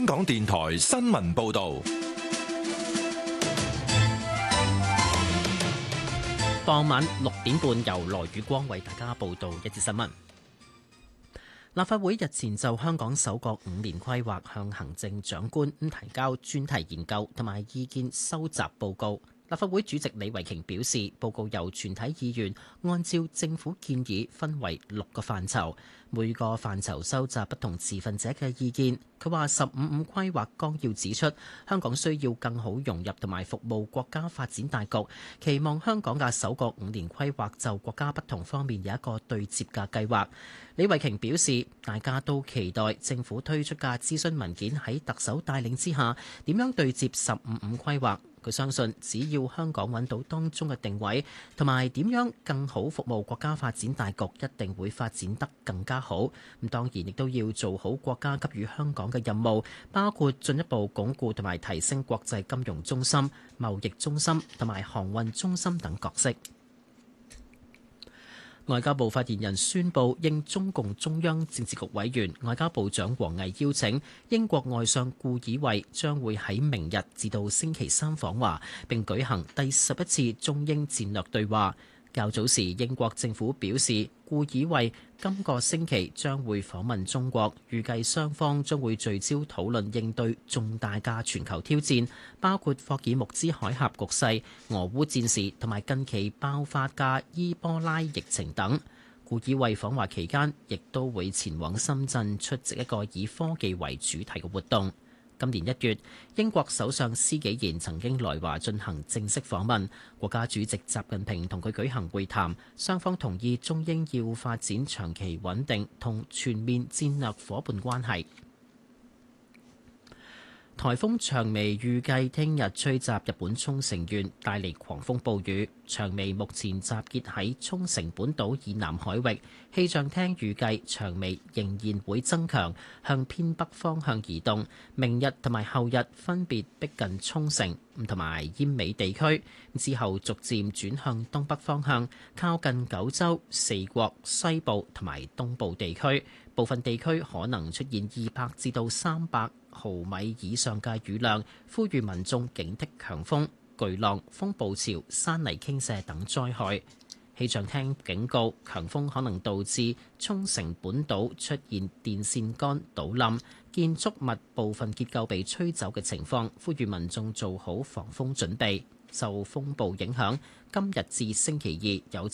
香港電台新聞報道。 傍晚6點半，由羅宇光為大家報道一節新聞。立法會日前就香港首個5年規劃向行政長官提交專題研究同埋意見收集報告。立法會主席李慧瓊表示，報告由全體議員按照政府建議分為6個範疇，每個範疇收集不同持份者嘅意見。佢話15規劃綱要指出，香港需要更好融入同埋服務國家發展大局，期望香港嘅首個5年規劃就國家不同方面有一個對接嘅計劃。李慧瓊表示，大家都期待政府推出嘅諮詢文件喺特首帶領之下，點樣對接15規劃。佢相信，只要香港揾到當中嘅定位，同埋點樣更好服務國家發展大局，一定會發展得更加好。咁當然亦都要做好國家給予香港嘅任務，包括進一步鞏固同埋提升國際金融中心、貿易中心同埋航運中心等角色。外交部發言人宣布，應中共中央政治局委員、外交部長王毅邀請，英國外相顧以慧將會喺明日至到星期三訪華，並舉行第11次中英戰略對話。較早時，英國政府表示，顧以慧今個星期將會訪問中國，預計雙方將會聚焦討論應對重大嘅全球挑戰，包括霍爾木茲海峽局勢、俄烏戰事同埋近期爆發嘅伊波拉疫情等。顧以慧訪華期間，亦都會前往深圳出席一個以科技為主題嘅活動。今年1月，英國首相施紀賢曾經來華進行正式訪問，國家主席習近平同佢舉行會談，雙方同意中英要發展長期穩定同全面戰略夥伴關係。颱風長眉預計聽日吹襲日本沖繩縣，帶嚟狂風暴雨。長眉目前集結喺沖繩本島以南海域，氣象廳預計長眉仍然會增強，向偏北方向移動。明日同埋後日分別逼近沖繩同埋奄美地區，之後逐漸轉向東北方向，靠近九州、四國、西部同埋東部地區。部分地區可能出現200至到300毫米以上嘅雨量，呼籲民眾警惕強風、巨浪、風暴潮、山泥傾瀉等災害。氣象廳警告，強風可能導致沖繩本島出現電線桿倒冧、建築物部分結構被吹走嘅情況，呼籲民眾做好防風準備。受風暴影響，今日至星期二有